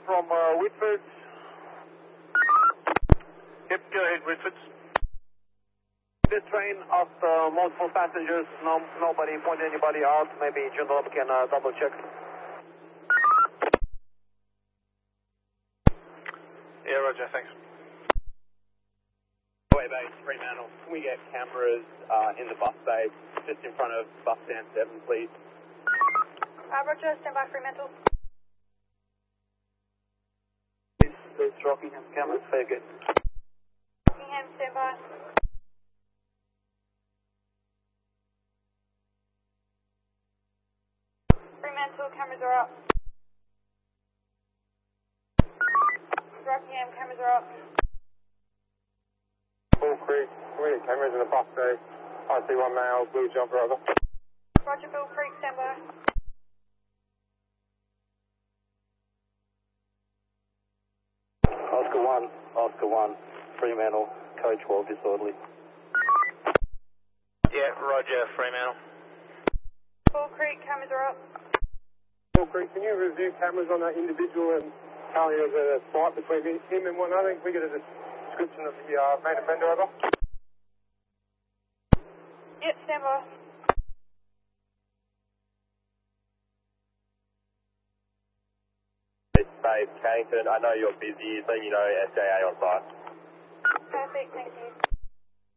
from Whitford. Yep, go ahead, Whitford. The train of multiple passengers, nobody point anybody out. Maybe Junop can double check. Yeah, roger, thanks. Base, Fremantle. Can we get cameras in the bus bay, just in front of bus stand 7, please? Roger, stand by Fremantle. This Rockingham cameras, very good. Rockingham, stand by. Fremantle, cameras are up. Rockingham, cameras are up. Bull Creek, can we get cameras in the bus bay? I see one male, blue jumper, over. Roger, Bull Creek, stand by. Oscar 1, Fremantle, code 12, disorderly. Yeah, roger, Fremantle. Bull Creek, cameras are up. Bull Creek, can you review cameras on that individual and tell me there's a fight between him and one other? Can we get a description of the main offender, over? Yep, stand by. It's Dave Carrington. I know you're busy, so you know SJA on site. Perfect, thank you.